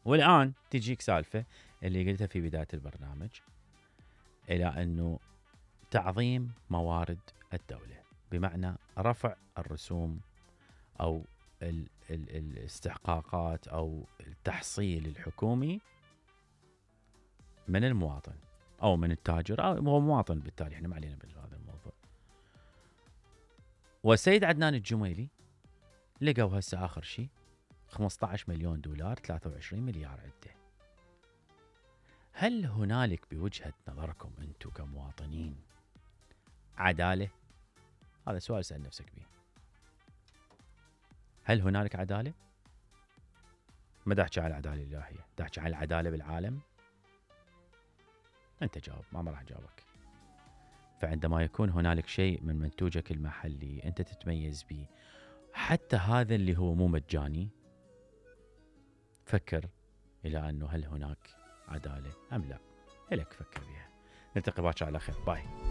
والآن تجيك سالفة اللي قلتها في بداية البرنامج، إلى أنه تعظيم موارد الدولة، بمعنى رفع الرسوم أو الاستحقاقات أو التحصيل الحكومي من المواطن أو من التاجر أو هو مواطن، بالتالي احنا ما علينا بهذا الموضوع. والسيد عدنان الجميلي لقوا هسه آخر شيء 15 مليون دولار، 23 مليار عنده. هل هنالك بوجهة نظركم أنتم كمواطنين عدالة؟ هذا سؤال سأل نفسك به. هل هنالك عدالة؟ ما دحكي على العدالة الإلهية، دحكي على العدالة بالعالم. أنت جاوب، ما راح أجاوبك. فعندما يكون هنالك شيء من منتوجك المحلي أنت تتميز به، حتى هذا اللي هو مو مجاني، فكر إلى أنه هل هناك عدالة أم لا. إلك فكر بها. نلتقي باكر على خير. باي.